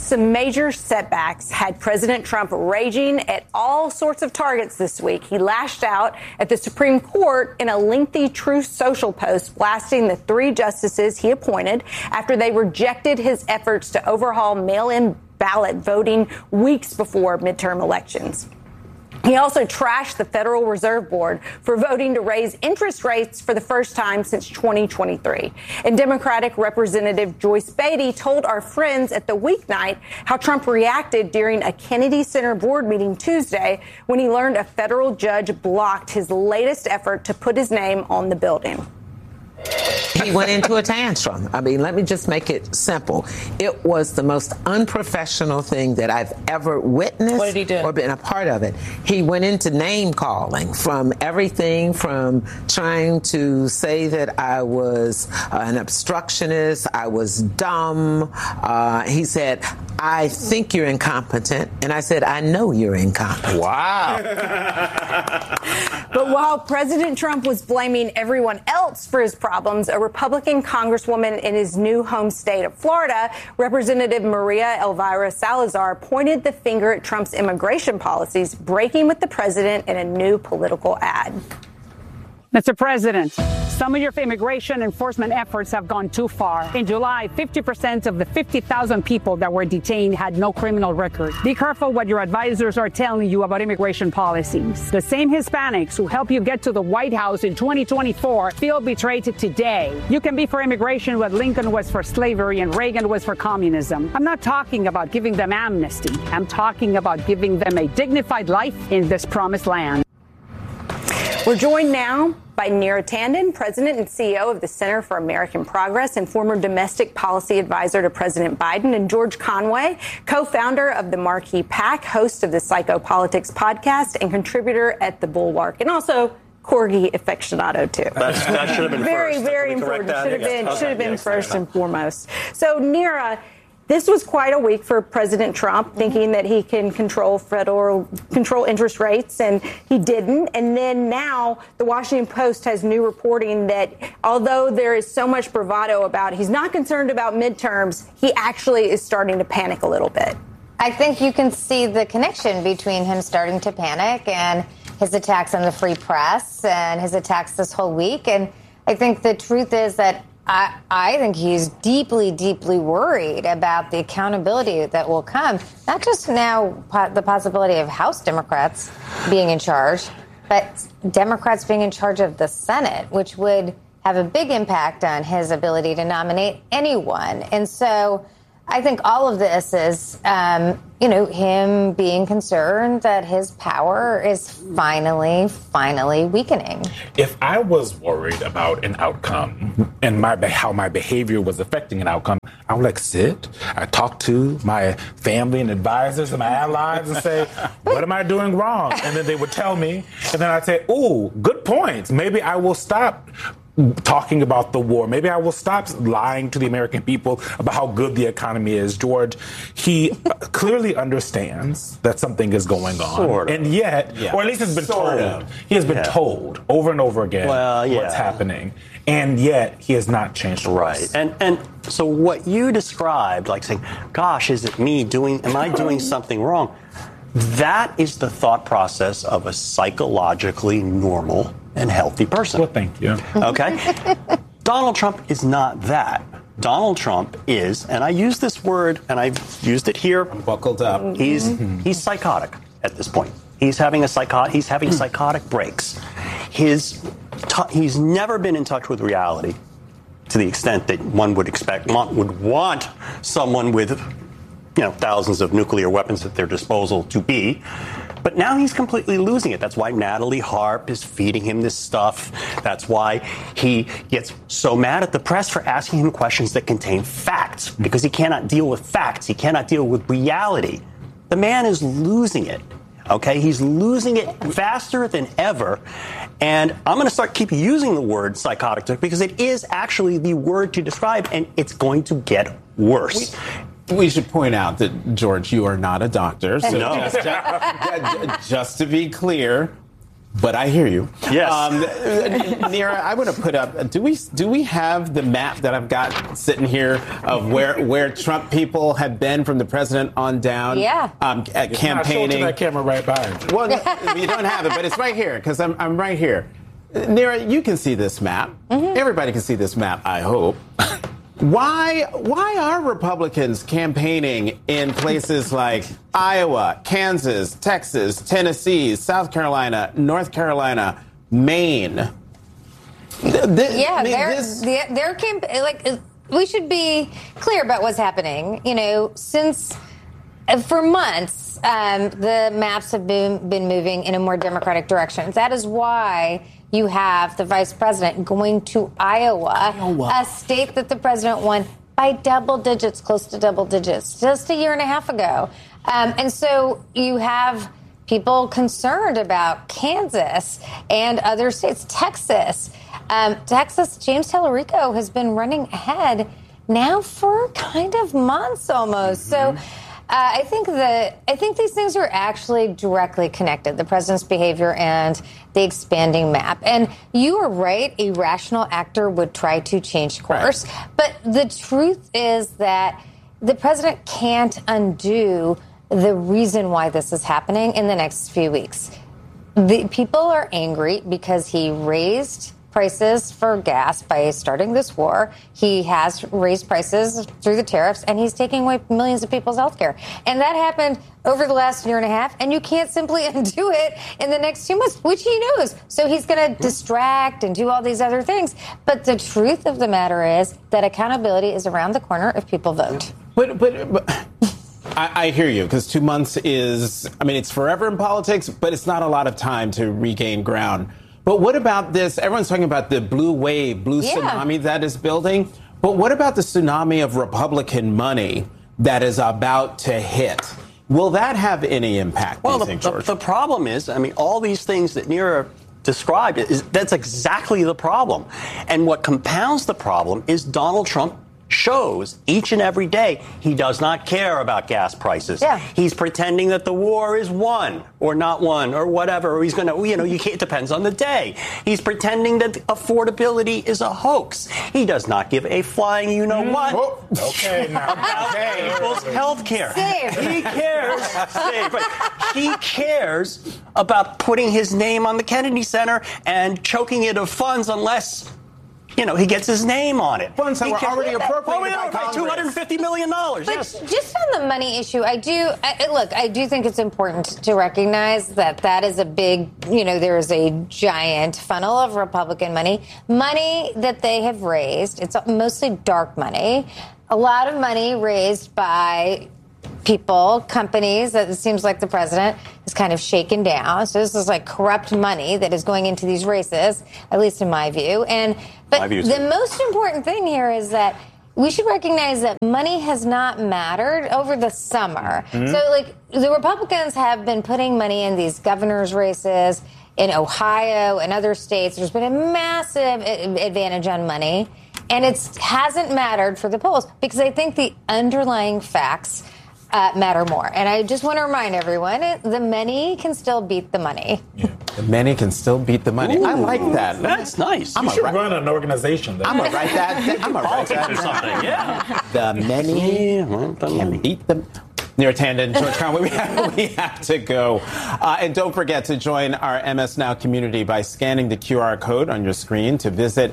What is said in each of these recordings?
some major setbacks had President Trump raging at all sorts of targets this week. He lashed out at the Supreme Court in a lengthy Truth Social post, blasting the 3 justices he appointed after they rejected his efforts to overhaul mail-in ballot voting weeks before midterm elections. He also trashed the Federal Reserve Board for voting to raise interest rates for the first time since 2023. And Democratic Representative Joyce Beatty told our friends at the weeknight how Trump reacted during a Kennedy Center board meeting Tuesday when he learned a federal judge blocked his latest effort to put his name on the building. He went into a tantrum. I mean, let me just make it simple. It was the most unprofessional thing that I've ever witnessed. What did he do? Or been a part of it. He went into name calling, from everything from trying to say that I was an obstructionist, I was dumb. He said, I think you're incompetent. And I said, I know you're incompetent. Wow. But while President Trump was blaming everyone else for his problems, a Republican congresswoman in his new home state of Florida, Representative Maria Elvira Salazar, pointed the finger at Trump's immigration policies, breaking with the president in a new political ad. Mr. President, some of your immigration enforcement efforts have gone too far. In July, 50% of the 50,000 people that were detained had no criminal record. Be careful what your advisors are telling you about immigration policies. The same Hispanics who helped you get to the White House in 2024 feel betrayed today. You can be for immigration what Lincoln was for slavery and Reagan was for communism. I'm not talking about giving them amnesty. I'm talking about giving them a dignified life in this promised land. We're joined now by Neera Tanden, President and CEO of the Center for American Progress and former domestic policy advisor to President Biden, and George Conway, co-founder of the Marquee PAC, host of the Psychopolitics podcast and contributor at The Bulwark, and also Corgi aficionado, too. That should have been very, first. very important. Should have been first and foremost. So, Neera, this was quite a week for President Trump, thinking that he can control interest rates, and he didn't. And then now the Washington Post has new reporting that although there is so much bravado about he's not concerned about midterms, he actually is starting to panic a little bit. I think you can see the connection between him starting to panic and his attacks on the free press and his attacks this whole week. And I think the truth is that I think he's deeply, deeply worried about the accountability that will come, not just now the possibility of House Democrats being in charge, but Democrats being in charge of the Senate, which would have a big impact on his ability to nominate anyone. And so I think all of this is, him being concerned that his power is finally weakening. If I was worried about an outcome and how my behavior was affecting an outcome, I would sit, I talk to my family and advisors and my allies and say, what am I doing wrong? And then they would tell me, and then I'd say, ooh, good points. Maybe I will stop talking about the war. Maybe I will stop lying to the American people about how good the economy is. George, he clearly understands that something is going on. Sort of. And yet, or at least has been told. He has been told over and over again what's happening. And yet, he has not changed course. Right. And so what you described, like saying, gosh, is it me am I doing something wrong? That is the thought process of a psychologically normal and healthy person. Well, thank you. Okay? Donald Trump is not that. Donald Trump is, and I use this word, and I've used it here. I'm buckled up. He's psychotic at this point. He's having psychotic breaks. He's never been in touch with reality to the extent that one would want someone with thousands of nuclear weapons at their disposal to be. But now he's completely losing it. That's why Natalie Harp is feeding him this stuff. That's why he gets so mad at the press for asking him questions that contain facts, because he cannot deal with facts. He cannot deal with reality. The man is losing it. Okay, he's losing it faster than ever. And I'm going to keep using the word psychotic because it is actually the word to describe, and it's going to get worse. We should point out that, George, you are not a doctor. So no. just to be clear, But I hear you. Yes. Neera, I want to put up. Do we have the map that I've got sitting here of where Trump people have been from the president on down? Yeah. Campaigning. Show that camera right behind you. Well, no, you don't have it, but it's right here because I'm right here. Neera, you can see this map. Mm-hmm. Everybody can see this map, I hope. Why are Republicans campaigning in places like Iowa, Kansas, Texas, Tennessee, South Carolina, North Carolina, Maine? Their campaign, we should be clear about what's happening. You know, since for months, the maps have been moving in a more Democratic direction. That is why you have the vice president going to Iowa, a state that the president won by double digits, close to double digits, just a year and a half ago. And so you have people concerned about Kansas and other states. Texas, James Tallarico has been running ahead now for kind of months almost. So I think these things are actually directly connected, the president's behavior and the expanding map. And you are right, a rational actor would try to change course. Right. But the truth is that the president can't undo the reason why this is happening in the next few weeks. The people are angry because he raised prices for gas by starting this war. He has raised prices through the tariffs, and he's taking away millions of people's health care. And that happened over the last year and a half, and you can't simply undo it in the next 2 months, which he knows. So he's going to distract and do all these other things. But the truth of the matter is that accountability is around the corner if people vote. But I hear you, because 2 months is, it's forever in politics, but it's not a lot of time to regain ground. But what about this? Everyone's talking about the blue wave, tsunami that is building. But what about the tsunami of Republican money that is about to hit? Will that have any impact? Well, the problem is, all these things that Neera described, that's exactly the problem. And what compounds the problem is Donald Trump shows each and every day he does not care about gas prices. Yeah. He's pretending that the war is won or not won or whatever. Or he's going to, it depends on the day. He's pretending that affordability is a hoax. He does not give a flying what about people's health care. He cares. He cares about putting his name on the Kennedy Center and choking it of funds unless he gets his name on it. Funds that were already appropriated by Congress. $250 million. But just on the money issue, I do think it's important to recognize that is a big, there is a giant funnel of Republican money that they have raised. It's mostly dark money. A lot of money raised by people, companies that it seems like the president is kind of shaken down. So this is like corrupt money that is going into these races, at least in my view. But the most important thing here is that we should recognize that money has not mattered over the summer. Mm-hmm. So the Republicans have been putting money in these governor's races in Ohio and other states. There's been a massive advantage on money, and it hasn't mattered for the polls because I think the underlying facts matter more. And I just want to remind everyone, the many can still beat the money. Yeah. The many can still beat the money. Ooh, I like that. That's nice. You should run an organization. I'm going to write that. I'm going to write that. Or something, yeah. The many can beat them. Neera Tanden, George Conway, we have to go. And don't forget to join our MS Now community by scanning the QR code on your screen to visit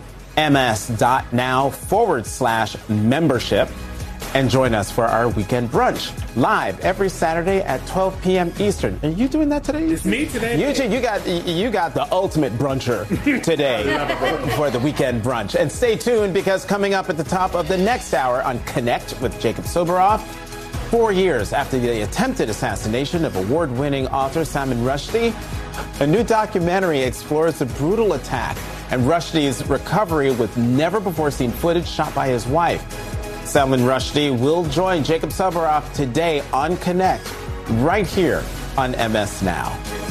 ms.now/membership. And join us for our weekend brunch, live every Saturday at 12 p.m. Eastern. Are you doing that today? It's me today. You got the ultimate bruncher today for the weekend brunch. And stay tuned, because coming up at the top of the next hour on Connect with Jacob Soboroff, 4 years after the attempted assassination of award-winning author Salman Rushdie, a new documentary explores the brutal attack and Rushdii's recovery with never-before-seen footage shot by his wife. Salman Rushdie will join Jacob Soboroff today on Connect, right here on MS Now.